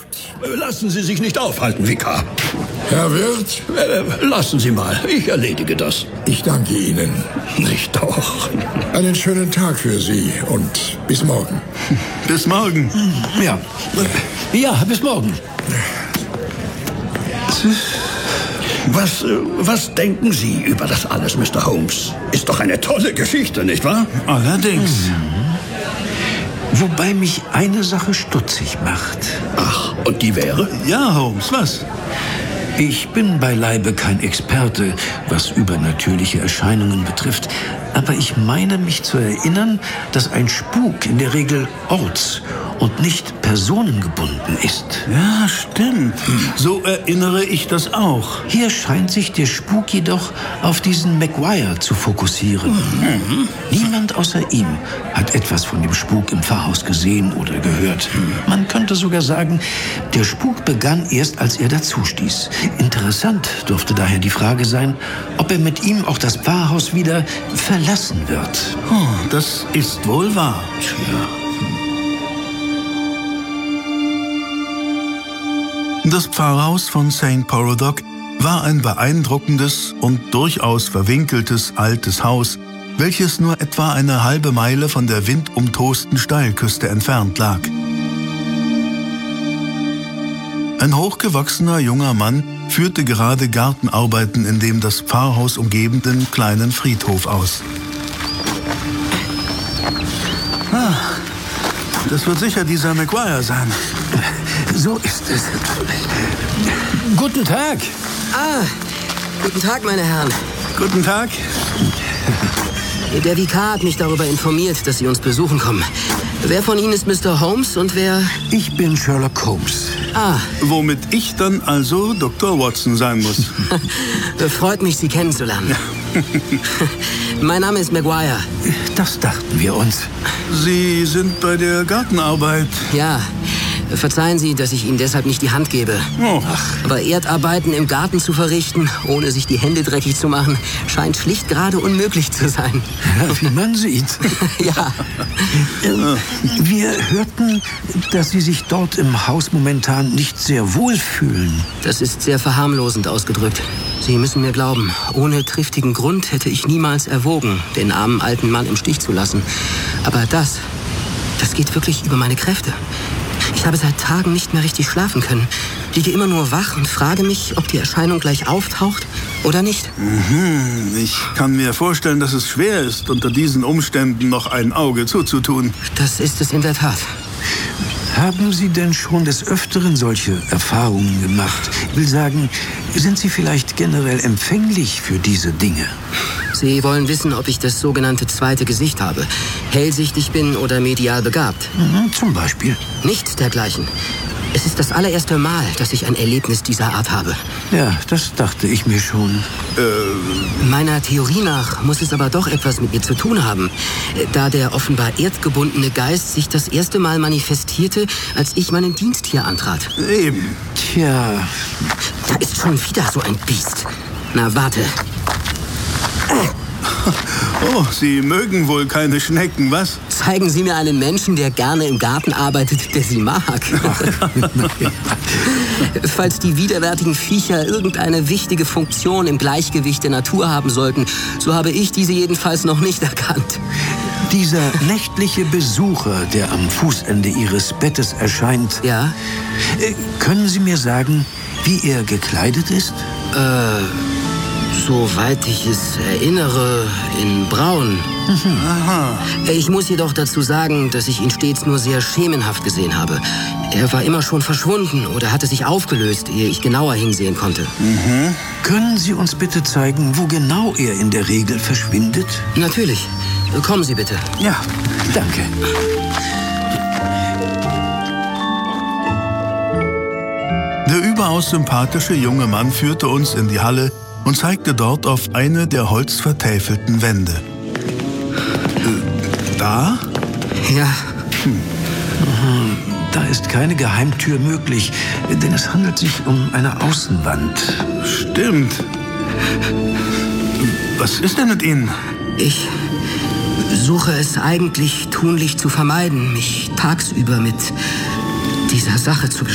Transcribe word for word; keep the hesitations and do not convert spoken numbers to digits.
Lassen Sie sich nicht aufhalten, Vikar. Herr Wirt? Äh, lassen Sie mal, ich erledige das. Ich danke Ihnen. Nicht doch. Einen schönen Tag für Sie und bis morgen. Bis morgen. Ja, ja, bis morgen. Was, äh, was denken Sie über das alles, Mister Holmes? Ist doch eine tolle Geschichte, nicht wahr? Allerdings. Wobei mich eine Sache stutzig macht. Ach, und die wäre? Ja, Holmes, was? Ich bin beileibe kein Experte, was übernatürliche Erscheinungen betrifft. Aber ich meine mich zu erinnern, dass ein Spuk in der Regel orts- und nicht personengebunden ist. Ja, stimmt. So erinnere ich das auch. Hier scheint sich der Spuk jedoch auf diesen Maguire zu fokussieren. Mhm. Niemand außer ihm hat etwas von dem Spuk im Pfarrhaus gesehen oder gehört. Man könnte sogar sagen, der Spuk begann erst, als er dazustieß. Interessant dürfte daher die Frage sein, ob er mit ihm auch das Pfarrhaus wieder verlassen wird. Oh, das ist wohl wahr. Tja. Das Pfarrhaus von Sankt Paradox war ein beeindruckendes und durchaus verwinkeltes altes Haus, welches nur etwa eine halbe Meile von der windumtosten Steilküste entfernt lag. Ein hochgewachsener junger Mann führte gerade Gartenarbeiten in dem das Pfarrhaus umgebenden kleinen Friedhof aus. Ah, das wird sicher dieser Maguire sein. So ist es. Guten Tag. Ah, guten Tag, meine Herren. Guten Tag. Der Vikar hat mich darüber informiert, dass Sie uns besuchen kommen. Wer von Ihnen ist Mister Holmes und wer... Ich bin Sherlock Holmes. Ah. Womit ich dann also Doktor Watson sein muss. Freut mich, Sie kennenzulernen. Mein Name ist Maguire. Das dachten wir uns. Sie sind bei der Gartenarbeit. Ja. Verzeihen Sie, dass ich Ihnen deshalb nicht die Hand gebe. Oh. Aber Erdarbeiten im Garten zu verrichten, ohne sich die Hände dreckig zu machen, scheint schlicht gerade unmöglich zu sein. Ja, wie man sieht. Ja. Ähm, wir hörten, dass Sie sich dort im Haus momentan nicht sehr wohl fühlen. Das ist sehr verharmlosend ausgedrückt. Sie müssen mir glauben, ohne triftigen Grund hätte ich niemals erwogen, den armen alten Mann im Stich zu lassen. Aber das, das geht wirklich über meine Kräfte. Ich habe seit Tagen nicht mehr richtig schlafen können. Liege immer nur wach und frage mich, ob die Erscheinung gleich auftaucht oder nicht. Mhm. Ich kann mir vorstellen, dass es schwer ist, unter diesen Umständen noch ein Auge zuzutun. Das ist es in der Tat. Haben Sie denn schon des Öfteren solche Erfahrungen gemacht? Ich will sagen, sind Sie vielleicht generell empfänglich für diese Dinge? Sie wollen wissen, ob ich das sogenannte zweite Gesicht habe, hellsichtig bin oder medial begabt. Mhm, zum Beispiel. Nichts dergleichen. Es ist das allererste Mal, dass ich ein Erlebnis dieser Art habe. Ja, das dachte ich mir schon. Äh... Meiner Theorie nach muss es aber doch etwas mit mir zu tun haben, da der offenbar erdgebundene Geist sich das erste Mal manifestierte, als ich meinen Dienst hier antrat. Eben. Tja. Da ist schon wieder so ein Biest. Na, warte. Oh, Sie mögen wohl keine Schnecken, was? Zeigen Sie mir einen Menschen, der gerne im Garten arbeitet, der Sie mag. Falls die widerwärtigen Viecher irgendeine wichtige Funktion im Gleichgewicht der Natur haben sollten, so habe ich diese jedenfalls noch nicht erkannt. Dieser nächtliche Besucher, der am Fußende Ihres Bettes erscheint. Ja? Äh, können Sie mir sagen, wie er gekleidet ist? Äh... Soweit ich es erinnere, in Braun. Mhm. Aha. Ich muss jedoch dazu sagen, dass ich ihn stets nur sehr schemenhaft gesehen habe. Er war immer schon verschwunden oder hatte sich aufgelöst, ehe ich genauer hinsehen konnte. Mhm. Können Sie uns bitte zeigen, wo genau er in der Regel verschwindet? Natürlich. Kommen Sie bitte. Ja, danke. Der überaus sympathische junge Mann führte uns in die Halle und zeigte dort auf eine der holzvertäfelten Wände. Äh, da? Ja. Hm. Da ist keine Geheimtür möglich, denn es handelt sich um eine Außenwand. Stimmt. Was ist denn mit Ihnen? Ich suche es eigentlich tunlich zu vermeiden, mich tagsüber mit dieser Sache zu beschäftigen.